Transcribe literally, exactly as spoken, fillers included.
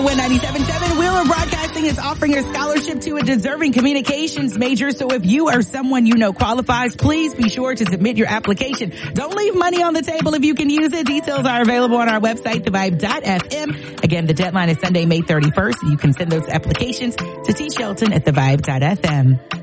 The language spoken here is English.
When ninety-seven point seven Wheeler Broadcasting is offering a scholarship to a deserving communications major. So if you or someone you know qualifies, please be sure to submit your application. Don't leave money on the table if you can use it. Details are available on our website, the vibe dot f m. Again, the deadline is Sunday, May thirty-first. You can send those applications to T. Shelton at the vibe dot f m.